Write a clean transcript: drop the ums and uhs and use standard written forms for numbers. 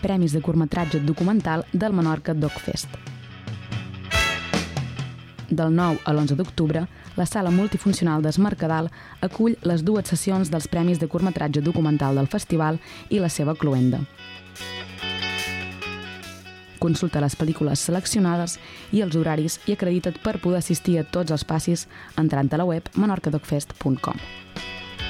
Premis de curtmetratge documental del Menorca DocFest. Del 9 a l'11 d'octubre, la Sala Multifuncional d'Es Mercadal acull les 2 sessions dels Premis de curtmetratge documental del festival i la seva cloenda. Consulta les pel·lícules seleccionades i els horaris i acredita't per poder assistir a tots els passis entrant a la web menorcadocfest.com.